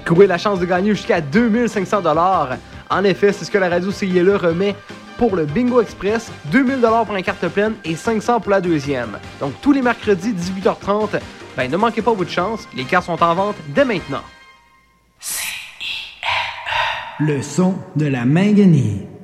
Courez la chance de gagner jusqu'à 2500 $. En effet, c'est ce que la radio CILE remet pour le Bingo Express, 2000 $ pour la carte pleine et 500 pour la deuxième. Donc tous les mercredis 18h30, ne manquez pas votre chance, les cartes sont en vente dès maintenant. Le son de la Manguenille.